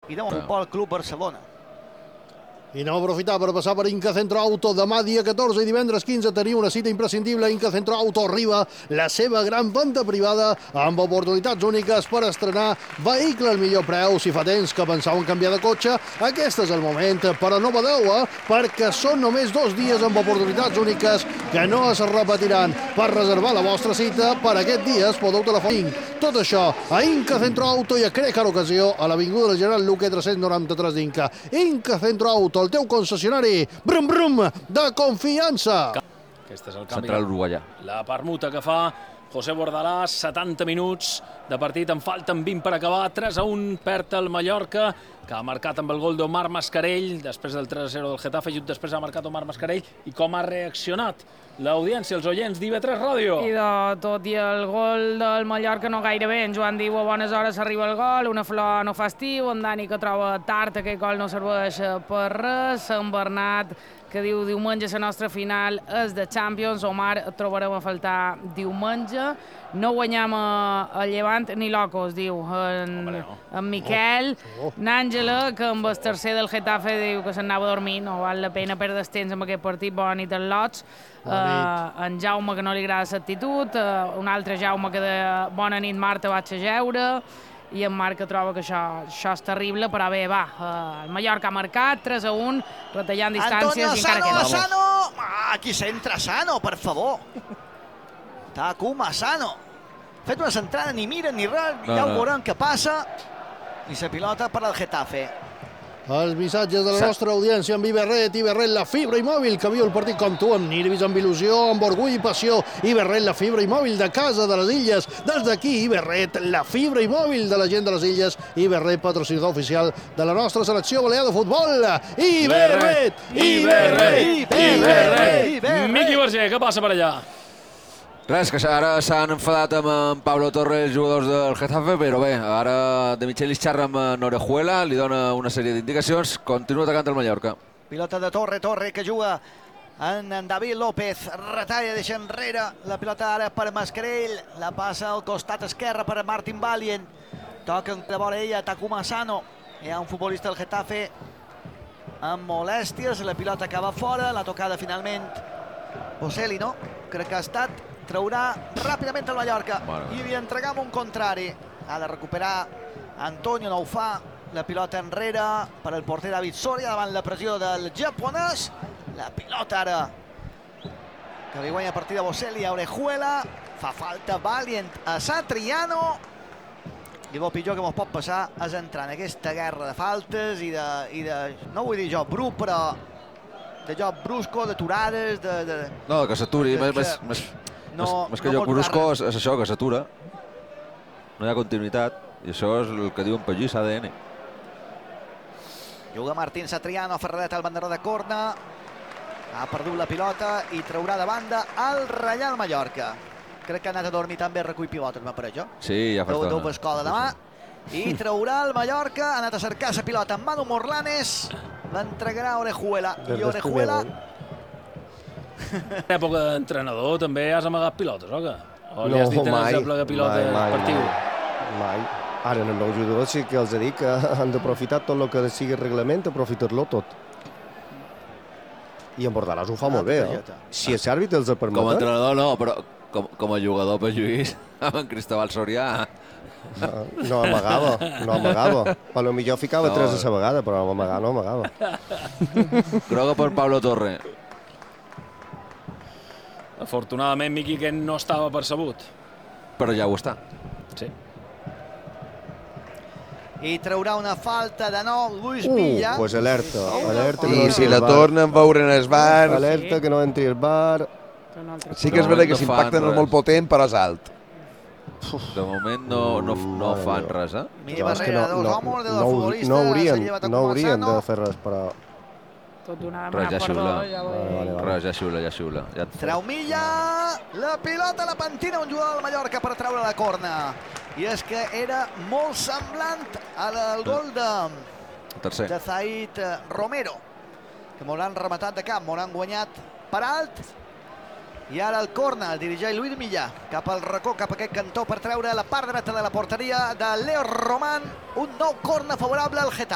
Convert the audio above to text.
i del Futbol Club Barcelona. I anem a aprofitar per passar per Inca Centro Auto. Demà, dia 14 i divendres 15, teniu una cita imprescindible. Inca Centro Auto arriba la seva gran venda privada amb oportunitats úniques per estrenar vehicle al millor preu. Si fa temps que penseu en canviar de cotxe, aquest és el moment, però no badeu, perquè són només 2 dies amb oportunitats úniques que no es repetiran. Per reservar la vostra cita, per aquest dia es podeu telefonar. Tot això a Inca Centro Auto i a Crecar Ocasió, a l'avinguda del General Luque 393 d'Inca. Inca Centro Auto, el teu concessionari brum brum de confiança. Aquest és el canvi. Central uruguaià. La permuta que fa José Bordalás, 70 minuts de partit, en falten 20 per acabar, 3-1 perd el Mallorca, que ha marcat amb el gol d'Omar Mascarell, després del 3-0 del Getafe, just després ha marcat Omar Mascarell, i com ha reaccionat l'audiència, els oients d'IV3 Ràdio. I tot i el gol del Mallorca no gaire bé, en Joan diu a bones hores arriba el gol, una flor no fa estiu, en Dani que troba tard, aquell gol no serveix per res, en Bernat que diu diumenge la nostra final és de Champions, Omar trobarem a faltar diumenge, no guanyam a Llevant ni locos, diu en Miquel, n'Àngela, que amb el tercer del Getafe diu que s'anava a dormir, no val la pena perdre el temps amb aquest partit, bona nit als lots, en Jaume que no li agrada l'actitud, un altre Jaume que de bona nit Marta vaig a jeure, i en Marc que troba que això és terrible, però bé, va, el Mallorca ha marcat 3-1, retallant distàncies i encara queda. Antonio Sano! Aquí s'entra Sano, per favor. Takuma Sano. Fet una centrada, ni mira ni res, ja ho veurem què passa. I la pilota per al Getafe. Els missatges de la nostra audiència amb Iberret, la fibra i mòbil, que viu el partit com tu, amb nervis, amb il·lusió, amb orgull i passió. Iberret, la fibra i mòbil de casa de les Illes. Des d'aquí, Iberret, la fibra i mòbil de la gent de les Illes. Iberret, patrocinador oficial de la nostra selecció balear de futbol. Iberret! Iberret! Iberret! Miqui Verger, què passa per allà? Res, que ara s'han enfadat amb en Pablo Torres, jugadors del Getafe, però bé, ara De Michelis xerra amb Orejuela, li dona una sèrie d'indicacions, continua atacant el Mallorca. Pilota de Torre que juga en David López, retalla, deixa enrere la pilota ara per Mascarell, la passa al costat esquerre per Martin Valient, toca de vora ella Takuma Sano, hi ha un futbolista del Getafe amb molèsties, la pilota acaba fora, la tocada finalment Boselli, no? Crec que ha estat, traurà ràpidament el Mallorca i li entregam un contrari. Ha de recuperar Antonio, no ho fa, la pilota enrere per al porter David Soria davant la pressió del japonès. La pilota ara que li guanya partida Boselli a Orejuela, fa falta Valient a Satriano i el pitjor que ens pot passar és entrar en aquesta guerra de faltes i de no vull dir joc brut, però de joc brusco, d'aturades, No, que s'aturi, més que joc brusco és això, que s'atura. No hi ha continuïtat, i això és el que diuen per allí, ADN. Juga Martín Satriano, Ferradet al banderó de corna, ha perdut la pilota i traurà de banda el Reial Mallorca. Crec que ha anat a dormir també a recull pilotes, m'apareix, jo? Sí, ja fa estona. Deu escola demà. I traurà el Mallorca, ha anat a cercar la pilota amb Manu Morlanes, l'entregarà a Orejuela. I Orejuela... En època d'entrenador també has amagat pilotes, o què? O li has dit en exemple que pilota partiu? Mai. Ara, en el meu jugador sí que els dic que han d'aprofitar tot el que sigui reglament, aprofitar-lo tot. I en Bordalàs ho fa molt bé, Si és àrbit els permet. Com a entrenador no, però com a jugador per Lluís, amb en Cristóbal Sorià... No amagava. A lo millor ficava 3 a la vegada, però no amagava. Groga per Pablo Torre. Afortunadament, Miqui, que no estava percebut. Però ja ho està. Sí. I traurà una falta de nou Luis Villa. Pues alerta. I si la tornen a veure en el bar... Alerta que no entri el bar. Sí que és veritat que l'impacte no és molt potent, però és alt. De moment no fan res, Miri barrera dels homes, de dos futbolistes. No haurien de fer res, però... Res, ja xiula. Treu Milla, la pilota la pentina un jugador del Mallorca per treure la corna. I és que era molt semblant al gol de Zaid Romero, que molt han rematat de cap, molt han guanyat per alt. I ara el corna el dirigeix Luis Milla, cap al racó, cap a aquest cantó per treure la part dreta de la porteria de Leo Román. Un nou corna favorable al Getafe.